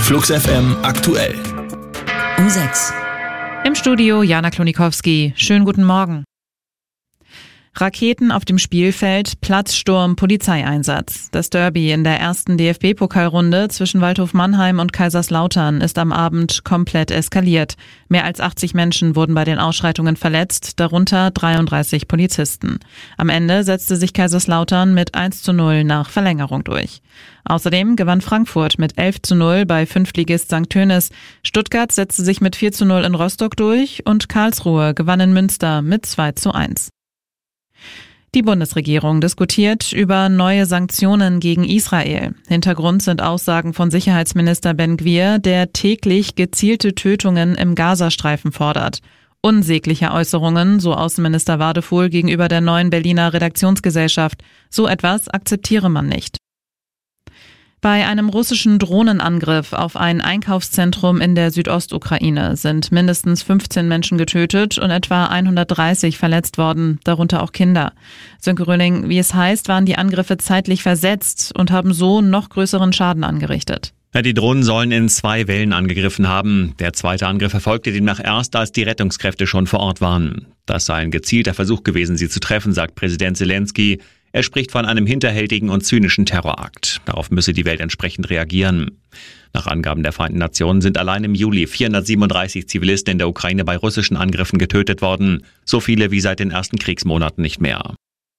Flux FM aktuell. Um 6. Im Studio Jana Klonikowski. Schönen guten Morgen. Raketen auf dem Spielfeld, Platzsturm, Polizeieinsatz. Das Derby in der ersten DFB-Pokalrunde zwischen Waldhof Mannheim und Kaiserslautern ist am Abend komplett eskaliert. Mehr als 80 Menschen wurden bei den Ausschreitungen verletzt, darunter 33 Polizisten. Am Ende setzte sich Kaiserslautern mit 1:0 nach Verlängerung durch. Außerdem gewann Frankfurt mit 11:0 bei Fünftligist St. Tönis. Stuttgart setzte sich mit 4:0 in Rostock durch und Karlsruhe gewann in Münster mit 2:1. Die Bundesregierung diskutiert über neue Sanktionen gegen Israel. Hintergrund sind Aussagen von Sicherheitsminister Ben-Gvir, der täglich gezielte Tötungen im Gazastreifen fordert. Unsägliche Äußerungen, so Außenminister Wadefuhl gegenüber der Neuen Berliner Redaktionsgesellschaft. So etwas akzeptiere man nicht. Bei einem russischen Drohnenangriff auf ein Einkaufszentrum in der Südostukraine sind mindestens 15 Menschen getötet und etwa 130 verletzt worden, darunter auch Kinder. Sönke Röhling, wie es heißt, waren die Angriffe zeitlich versetzt und haben so noch größeren Schaden angerichtet. Ja, die Drohnen sollen in 2 Wellen angegriffen haben. Der zweite Angriff erfolgte demnach erst, als die Rettungskräfte schon vor Ort waren. Das sei ein gezielter Versuch gewesen, sie zu treffen, sagt Präsident Zelensky. Er spricht von einem hinterhältigen und zynischen Terrorakt. Darauf müsse die Welt entsprechend reagieren. Nach Angaben der Vereinten Nationen sind allein im Juli 437 Zivilisten in der Ukraine bei russischen Angriffen getötet worden. So viele wie seit den ersten Kriegsmonaten nicht mehr.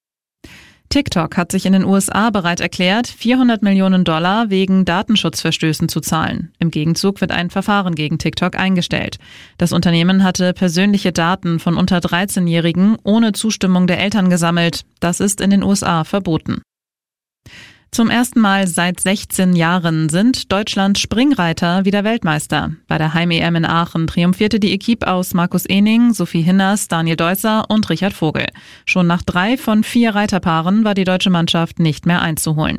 TikTok hat sich in den USA bereit erklärt, $400 Millionen wegen Datenschutzverstößen zu zahlen. Im Gegenzug wird ein Verfahren gegen TikTok eingestellt. Das Unternehmen hatte persönliche Daten von unter 13-Jährigen ohne Zustimmung der Eltern gesammelt. Das ist in den USA verboten. Zum ersten Mal seit 16 Jahren sind Deutschlands Springreiter wieder Weltmeister. Bei der Heim-EM in Aachen triumphierte die Equipe aus Markus Ehning, Sophie Hinners, Daniel Deusser und Richard Vogel. Schon nach 3 von 4 Reiterpaaren war die deutsche Mannschaft nicht mehr einzuholen.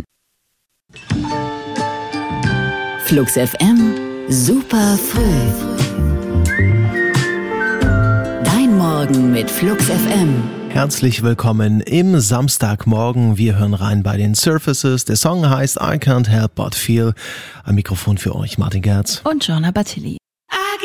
Flux FM, super früh. Dein Morgen mit Flux FM. Herzlich willkommen im Samstagmorgen. Wir hören rein bei den Surfaces. Der Song heißt I Can't Help But Feel. Am Mikrofon für euch Martin Gerz und Joanna Battilli.